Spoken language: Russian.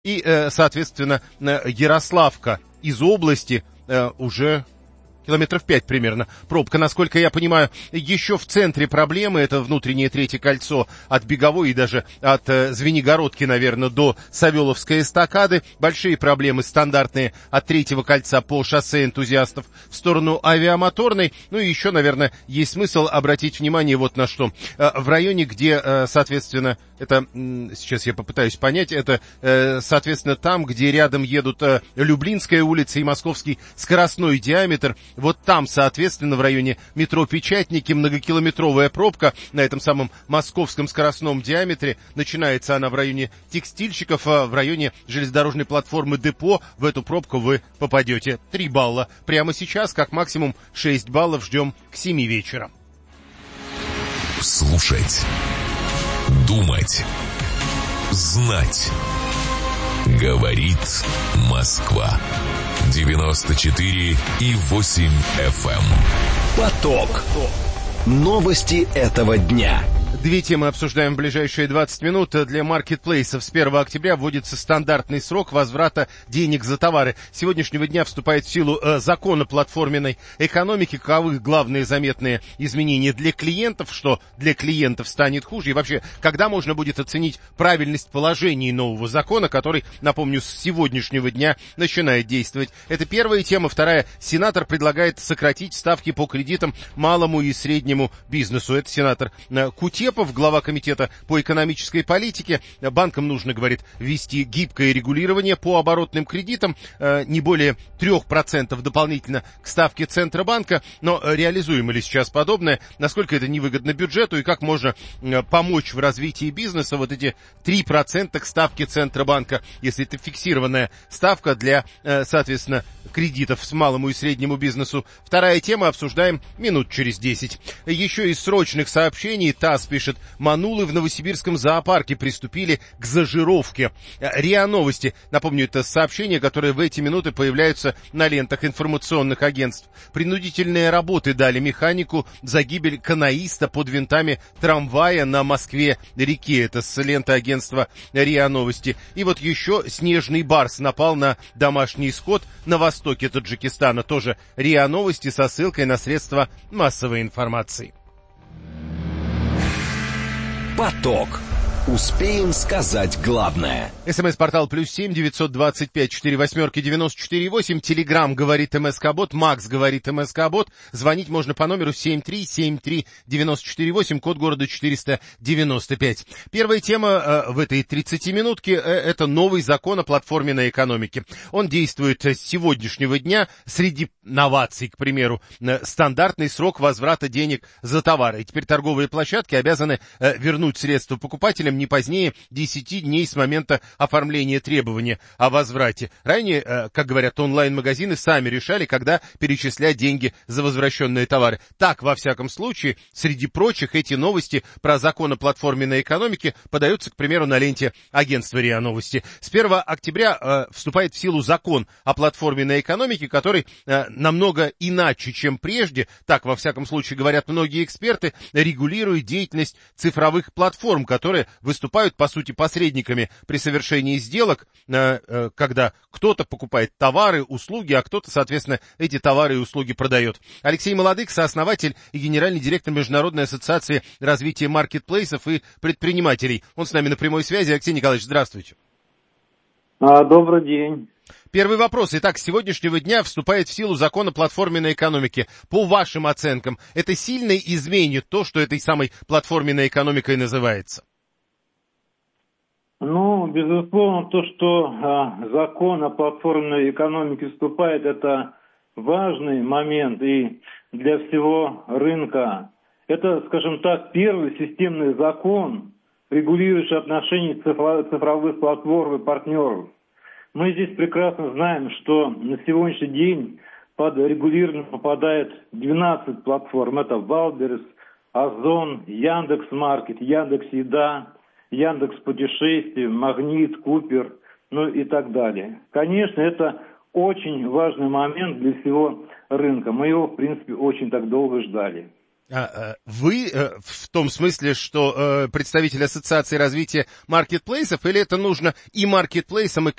И, соответственно, Ярославка из области уже километров 5 примерно. Пробка, насколько я понимаю, еще в центре проблемы. Это внутреннее третье кольцо от Беговой и даже от Звенигородки, наверное, до Савеловской эстакады. Большие проблемы стандартные от третьего кольца по шоссе энтузиастов в сторону Авиамоторной. Ну и еще, наверное, есть смысл обратить внимание вот на что. В районе, где, соответственно, это, сейчас я попытаюсь понять, это, соответственно, там, где рядом едут Люблинская улица и Московский скоростной диаметр. Вот там, соответственно, в районе метро Печатники многокилометровая пробка на этом самом московском скоростном диаметре. Начинается она в районе текстильщиков, а в районе железнодорожной платформы депо в эту пробку вы попадете. 3 балла. Прямо сейчас, как максимум 6 баллов, ждем к 7 вечера. Слушать. Думать. Знать. Говорит Москва. 94,8 FM. Поток. Новости этого дня. Две темы обсуждаем в ближайшие 20 минут. Для маркетплейсов с 1 октября вводится стандартный срок возврата денег за товары. С сегодняшнего дня вступает в силу закон о платформенной экономике. Каковы главные заметные изменения для клиентов, что для клиентов станет хуже? И вообще, когда можно будет оценить правильность положений нового закона, который, напомню, с сегодняшнего дня начинает действовать? Это первая тема. Вторая. Сенатор предлагает сократить ставки по кредитам малому и среднему бизнесу. Это сенатор Кутепов, глава комитета по экономической политике. Банкам нужно, говорит, ввести гибкое регулирование по оборотным кредитам, не более 3% дополнительно к ставке Центробанка. Но реализуемо ли сейчас подобное? Насколько это невыгодно бюджету и как можно помочь в развитии бизнеса? Вот эти 3% к ставке Центробанка, если это фиксированная ставка для, соответственно, кредитов с малому и среднему бизнесу. Вторая тема, обсуждаем минут через 10. Еще из срочных сообщений. ТАСС пишет: манулы в Новосибирском зоопарке приступили к зажировке. РИА Новости. Напомню, это сообщения, которые в эти минуты появляются на лентах информационных агентств. Принудительные работы дали механику за гибель каноиста под винтами трамвая на Москве-реке. Это с ленты агентства РИА Новости. И вот еще снежный барс напал на домашний скот на востоке Таджикистана. Тоже РИА Новости со ссылкой на средства массовой информации. Поток. Успеем сказать главное. СМС-портал +7 925 48 94 8. Телеграм говорит МСК-бот. Макс говорит МСК-бот. Звонить можно по номеру 7373 94 8, код города 495. Первая тема в этой 30-минутке это новый закон о платформенной экономике. Он действует с сегодняшнего дня. Среди новаций, к примеру, стандартный срок возврата денег за товары. И теперь торговые площадки обязаны вернуть средства покупателям не позднее 10 дней с момента оформления требования о возврате. Ранее, как говорят, онлайн-магазины сами решали, когда перечислять деньги за возвращенные товары. Так, во всяком случае, среди прочих, эти новости про закон о платформенной экономике подаются, к примеру, на ленте агентства РИА Новости. С 1 октября вступает в силу закон о платформенной экономике, который намного иначе, чем прежде, так, во всяком случае, говорят многие эксперты, регулирует деятельность цифровых платформ, которые выступают, по сути, посредниками при совершении сделок, когда кто-то покупает товары, услуги, а кто-то, соответственно, эти товары и услуги продает. Алексей Молодых, сооснователь и генеральный директор Международной ассоциации развития маркетплейсов и предпринимателей. Он с нами на прямой связи. Алексей Николаевич, здравствуйте. Добрый день. Первый вопрос. Итак, с сегодняшнего дня вступает в силу закон о платформенной экономике. По вашим оценкам, это сильно изменит то, что этой самой платформенной экономикой называется? Безусловно, то, что закон о платформенной экономике вступает, это важный момент и для всего рынка. Это, скажем так, первый системный закон, регулирующий отношения цифровых платформ и партнеров. Мы здесь прекрасно знаем, что на сегодняшний день под регулирование попадает 12 платформ. Это Валберес, Озон, Яндекс.Маркет, Яндекс.Еда, Яндекс.Путешествия, Магнит, Купер, и так далее. Конечно, это очень важный момент для всего рынка. Мы его, в принципе, очень так долго ждали. Вы в том смысле, что представитель Ассоциации развития маркетплейсов, или это нужно и маркетплейсам, и